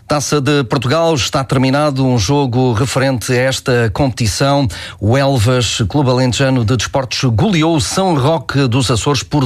Taça de Portugal, está terminado um jogo referente a esta competição. O Elvas, Clube Alentejano de Desportos, goleou o São Roque dos Açores por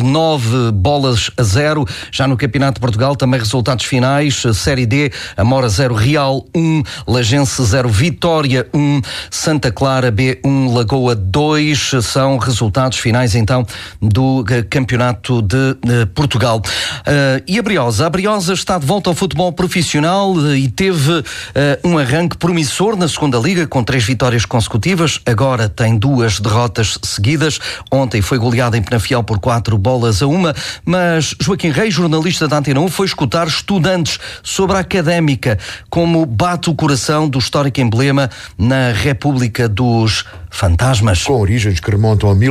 9-0. Já no Campeonato de Portugal, também resultados finais. Série D, Amora 0, Real 1, Lagense 0, Vitória 1, Santa Clara B 1, Lagoa 2. São resultados finais, então, do Campeonato de Portugal. E a Briosa está de volta ao futebol profissional e teve um arranque promissor na segunda Liga, com 3 vitórias consecutivas. Agora tem 2 derrotas seguidas. Ontem foi goleada em Penafiel por 4-1. Mas Joaquim Reis, jornalista da Antena 1, foi escutar Estudantes sobre a Académica, como bate o coração do histórico emblema na República dos Fantasmas. Com origens que remontam a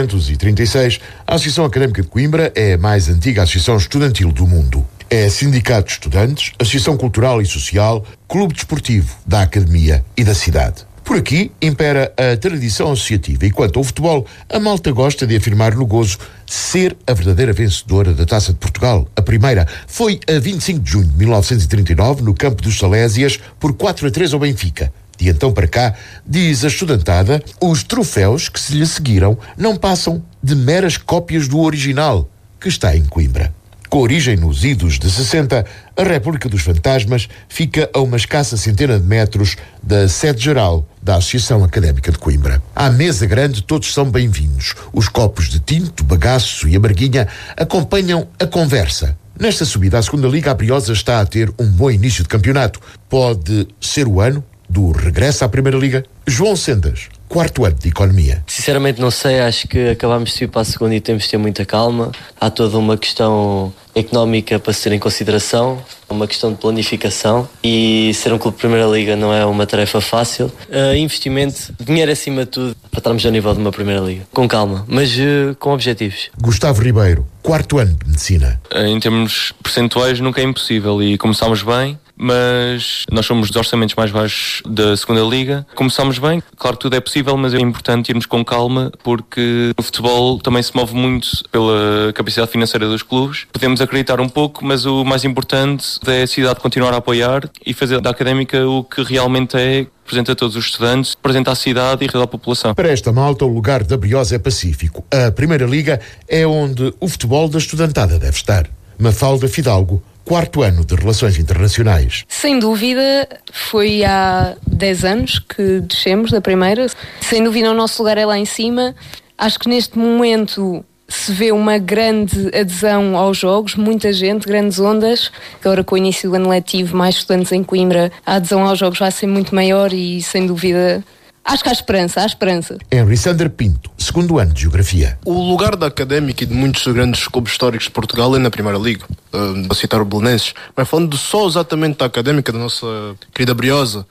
1836, a Associação Académica de Coimbra é a mais antiga associação estudantil do mundo. É sindicato de estudantes, associação cultural e social, clube desportivo da academia e da cidade. Por aqui impera a tradição associativa e quanto ao futebol, a malta gosta de afirmar no gozo ser a verdadeira vencedora da Taça de Portugal. A primeira foi a 25 de junho de 1939, no campo dos Salésias, por 4-3 ao Benfica. De então para cá, diz a estudantada, os troféus que se lhe seguiram não passam de meras cópias do original, que está em Coimbra. Com origem nos idos de 60, a República dos Fantasmas fica a uma escassa centena de metros da sede geral da Associação Académica de Coimbra. À mesa grande todos são bem-vindos. Os copos de tinto, bagaço e amarguinha acompanham a conversa. Nesta subida à segunda Liga, a Briosa está a ter um bom início de campeonato. Pode ser o ano do regresso à Primeira Liga? João Sendas, 4º ano de Economia. Sinceramente não sei, acho que acabámos de subir para a segunda e temos de ter muita calma. Há toda uma questão económica para se ter em consideração, uma questão de planificação, e ser um clube de Primeira Liga não é uma tarefa fácil. Investimento, dinheiro acima de tudo, para estarmos ao nível de uma Primeira Liga. Com calma, mas com objetivos. Gustavo Ribeiro, 4º ano de Medicina. Em termos percentuais nunca é impossível e começámos bem, mas nós somos dos orçamentos mais baixos da segunda Liga. Começámos bem, claro que tudo é possível, mas é importante irmos com calma, porque o futebol também se move muito pela capacidade financeira dos clubes. Podemos acreditar um pouco, mas o mais importante é a cidade continuar a apoiar e fazer da Académica o que realmente é, representa a todos os estudantes, representa a cidade e a população. Para esta malta, o lugar da Briosa é pacífico. A Primeira Liga é onde o futebol da estudantada deve estar. Mafalda Fidalgo, 4º ano de Relações Internacionais. Sem dúvida, foi há 10 anos que descemos da primeira. Sem dúvida, o nosso lugar é lá em cima. Acho que neste momento se vê uma grande adesão aos jogos, muita gente, grandes ondas. Agora, com o início do ano letivo, mais estudantes em Coimbra, a adesão aos jogos vai ser muito maior e, sem dúvida, acho que há esperança. Henry Sander Pinto, 2º ano de Geografia. O lugar da Académica e de muitos grandes clubes históricos de Portugal é na Primeira Liga. A citar o Belenenses. Mas falando só exatamente da Académica, da nossa querida Briosa,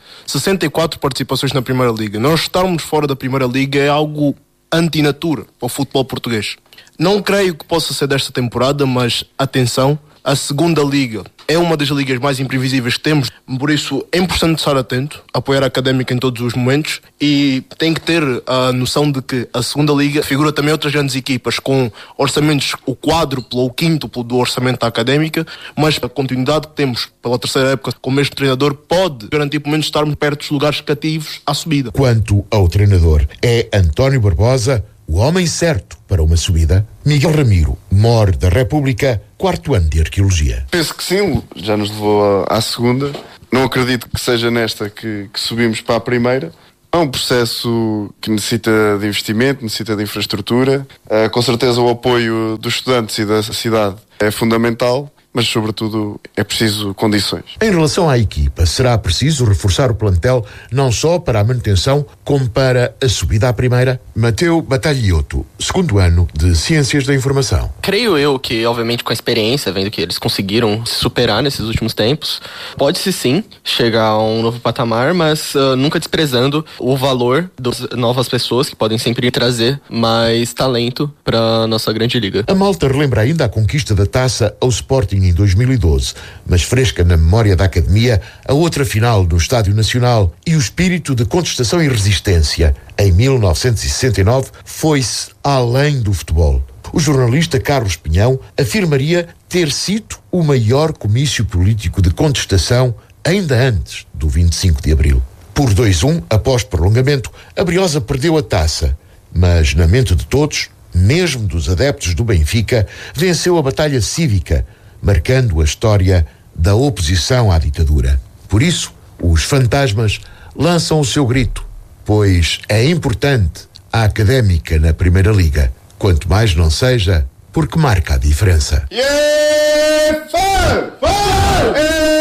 64 participações na Primeira Liga. Nós estarmos fora da Primeira Liga é algo antinatura para o futebol português. Não creio que possa ser desta temporada, mas atenção, a segunda Liga é uma das ligas mais imprevisíveis que temos, por isso é importante estar atento, apoiar a Académica em todos os momentos, e tem que ter a noção de que a segunda Liga figura também outras grandes equipas com orçamentos o quádruplo ou o quíntuplo do orçamento da Académica, mas a continuidade que temos pela terceira época com o mesmo treinador pode garantir pelo menos estarmos perto dos lugares cativos à subida. Quanto ao treinador, é António Barbosa o homem certo para uma subida? Miguel Ramiro, Mor da República, 4º ano de Arqueologia. Penso que sim, já nos levou à segunda. Não acredito que seja nesta que subimos para a primeira. É um processo que necessita de investimento, necessita de infraestrutura. Com certeza o apoio dos estudantes e da cidade é fundamental, mas sobretudo é preciso condições. Em relação à equipa, será preciso reforçar o plantel não só para a manutenção, como para a subida à primeira? Mateu Batalhioto, 2º ano de Ciências da Informação. Creio eu que, obviamente, com a experiência, vendo que eles conseguiram se superar nesses últimos tempos, pode-se sim chegar a um novo patamar, mas nunca desprezando o valor das novas pessoas que podem sempre trazer mais talento para a nossa grande liga. A malta relembra ainda a conquista da taça ao Sporting em 2012, mas fresca na memória da Academia a outra final no Estádio Nacional e o espírito de contestação e resistência. Em 1969 foi-se além do futebol. O jornalista Carlos Pinhão afirmaria ter sido o maior comício político de contestação ainda antes do 25 de Abril. Por 2-1, após prolongamento, a Briosa perdeu a taça, mas na mente de todos, mesmo dos adeptos do Benfica, venceu a batalha cívica, marcando a história da oposição à ditadura. Por isso, os fantasmas lançam o seu grito, pois é importante a Académica na Primeira Liga, quanto mais não seja porque marca a diferença. Yeah!